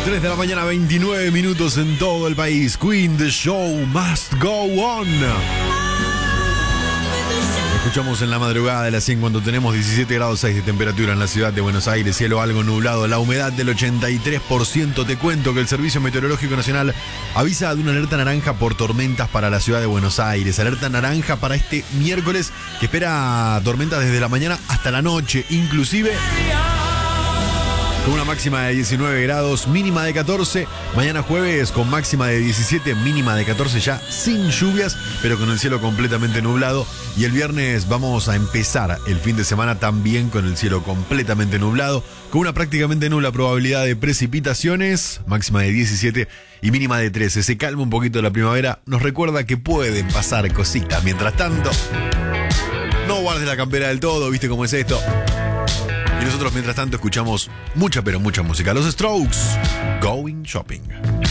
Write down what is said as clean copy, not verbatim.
3 de la mañana, 29 minutos en todo el país. Queen, the show must go on. Escuchamos en la madrugada de las 100 cuando tenemos 17 grados 6 de temperatura en la ciudad de Buenos Aires, cielo algo nublado, la humedad del 83%. Te cuento que el Servicio Meteorológico Nacional avisa de una alerta naranja por tormentas para la ciudad de Buenos Aires. Alerta naranja para este miércoles que espera tormentas desde la mañana hasta la noche, inclusive con una máxima de 19 grados, mínima de 14. Mañana jueves con máxima de 17, mínima de 14 ya sin lluvias, pero con el cielo completamente nublado. Y el viernes vamos a empezar el fin de semana también con el cielo completamente nublado, con una prácticamente nula probabilidad de precipitaciones, máxima de 17 y mínima de 13. Se calma un poquito la primavera, nos recuerda que pueden pasar cositas. Mientras tanto, no guardes la campera del todo, ¿viste cómo es esto? Y nosotros, mientras tanto, escuchamos mucha, pero mucha música. Los Strokes, Going Shopping.